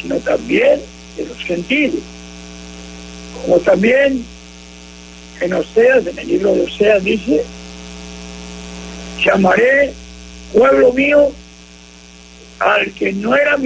sino también de los gentiles. Como también en Oseas, en el libro de Oseas dice: llamaré pueblo mío al que no era